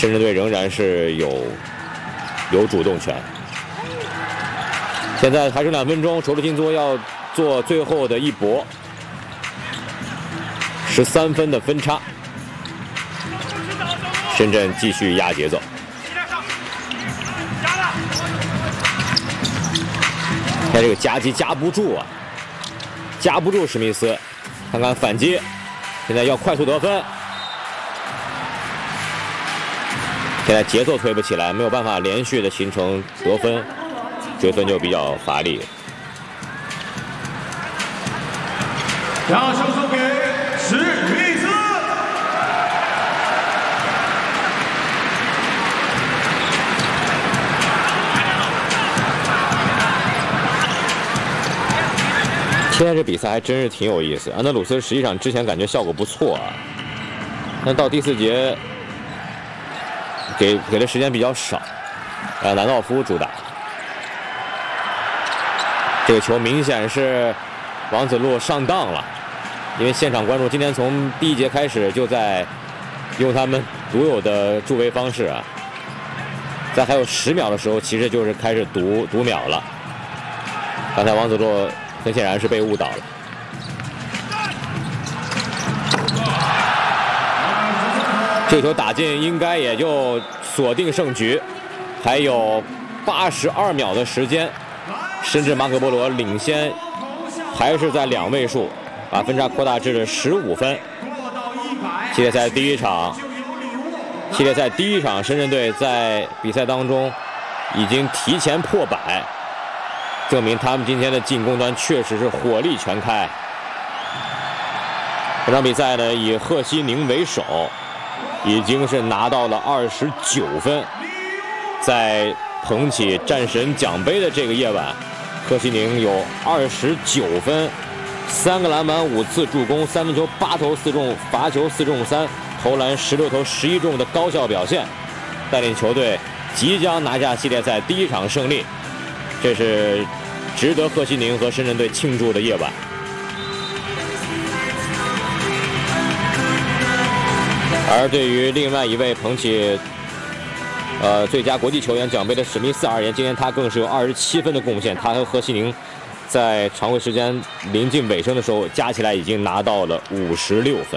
深圳队仍然是有主动权。现在还剩2分钟，滁州金都要做最后的一搏，13分的分差。深圳继续压节奏。看这个夹击夹不住啊，夹不住史密斯。看看反击，现在要快速得分。现在节奏推不起来，没有办法连续的形成得分，追分就比较乏力。 将球送给史密斯。 现在这比赛还真是挺有意思。安德鲁斯实际上之前感觉效果不错啊，但到第4节给的时间比较少。兰道夫主打，这个球明显是王子路上当了，因为现场观众今天从第1节开始就在用他们独有的助威方式啊，在还有10秒的时候，其实就是开始读秒了。刚才王子路很显然是被误导了。这球打进，应该也就锁定胜局。还有82秒的时间，深圳马可波罗领先，还是在2位数，把分差扩大至了15分。系列赛第一场，深圳队在比赛当中已经提前破百。证明他们今天的进攻端确实是火力全开。这场比赛呢，以贺西宁为首，已经是拿到了29分。在捧起战神奖杯的这个夜晚，贺西宁有29分，3个篮板，5次助攻，3分球8投4中，罚球4中3，投篮16投11中的高效表现，带领球队即将拿下系列赛第1场胜利。这是值得贺西宁和深圳队庆祝的夜晚。而对于另外一位捧起最佳国际球员奖杯的史密斯而言，今天他更是有27分的贡献。他和贺西宁在常规时间临近尾声的时候，加起来已经拿到了56分。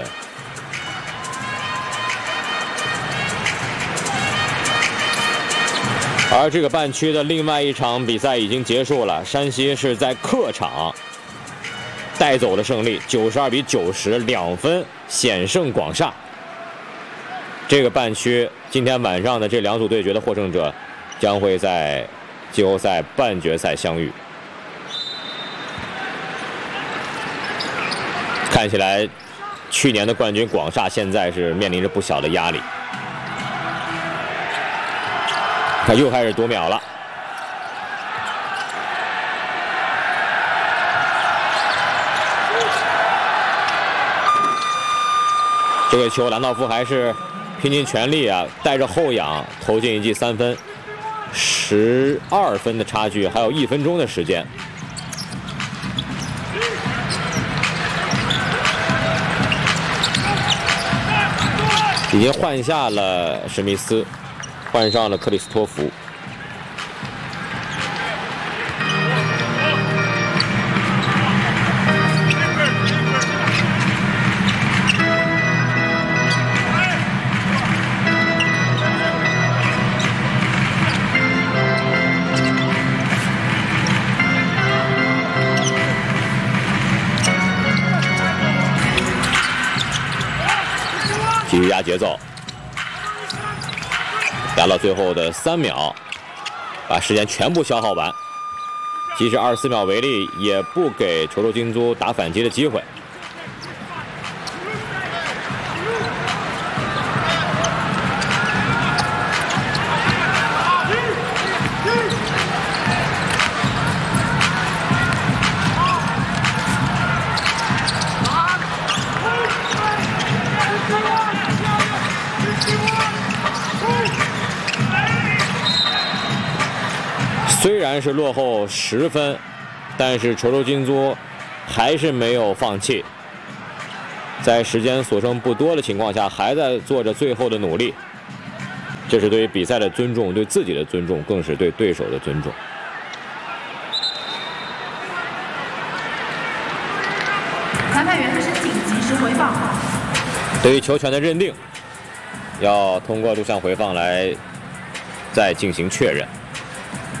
而这个半区的另外一场比赛已经结束了，山西是在客场带走了胜利，92比90，2分险胜广厦。这个半区今天晚上的这2组对决的获胜者将会在季后赛半决赛相遇。看起来去年的冠军广厦现在是面临着不小的压力。他又开始读秒了，这个球兰道夫还是拼尽全力啊，带着后仰投进一记3分，12分的差距，还有1分钟的时间。已经换下了史密斯，换上了克里斯托弗。继续压节奏，压到最后的3秒，把时间全部消耗完。即使24秒为例，也不给滁州金都打反击的机会。虽然是落后10分，但是滁州金都还是没有放弃，在时间所剩不多的情况下，还在做着最后的努力。 这是对于比赛的尊重，对自己的尊重，更是对对手的尊重。 裁判员申请及时回放。 对于球权的认定，要通过录像回放来再进行确认。